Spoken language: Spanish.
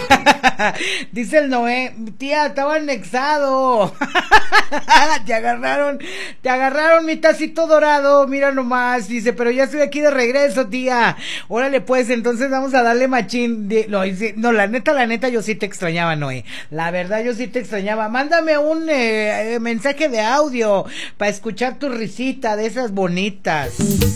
Dice el Noé, tía, estaba anexado. Te agarraron mi tacito dorado, mira nomás. Dice, pero ya estoy aquí de regreso, tía. Órale pues, entonces vamos a darle machín. No, la neta, yo sí te extrañaba, Noé. La verdad, yo sí te extrañaba. Mándame un mensaje de audio para escuchar tu risita de esas bonitas.